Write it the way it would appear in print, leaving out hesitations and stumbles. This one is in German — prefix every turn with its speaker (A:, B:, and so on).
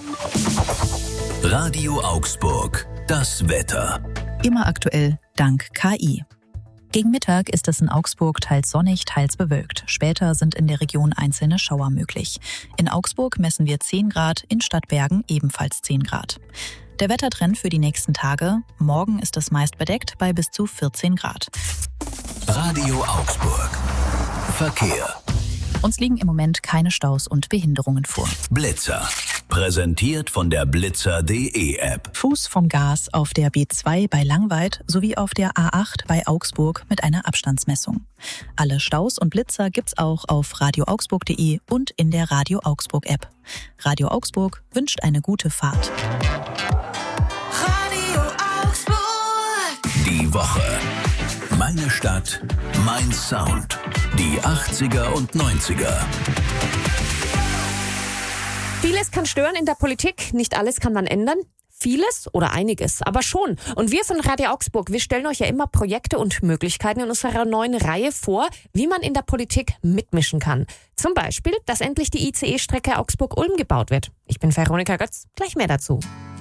A: Radio Augsburg, das Wetter.
B: Immer aktuell, dank KI. Gegen Mittag ist es in Augsburg teils sonnig, teils bewölkt. Später sind in der Region einzelne Schauer möglich. In Augsburg messen wir 10 Grad, in Stadtbergen ebenfalls 10 Grad. Der Wettertrend für die nächsten Tage: Morgen ist es meist bedeckt bei bis zu 14 Grad.
A: Radio Augsburg. Verkehr.
B: Uns liegen im Moment keine Staus und Behinderungen vor.
A: Blitzer. Präsentiert von der Blitzer.de App.
B: Fuß vom Gas auf der B2 bei Langweid sowie auf der A8 bei Augsburg mit einer Abstandsmessung. Alle Staus und Blitzer gibt's auch auf radioaugsburg.de und in der Radio Augsburg App. Radio Augsburg wünscht eine gute Fahrt.
C: Radio Augsburg.
A: Die Woche. Meine Stadt, mein Sound. Die 80er und 90er.
D: Vieles kann stören in der Politik, nicht alles kann man ändern. Vieles oder einiges, aber schon. Und wir von Radio Augsburg, wir stellen euch ja immer Projekte und Möglichkeiten in unserer neuen Reihe vor, wie man in der Politik mitmischen kann. Zum Beispiel, dass endlich die ICE-Strecke Augsburg-Ulm gebaut wird. Ich bin Veronika Götz, gleich mehr dazu.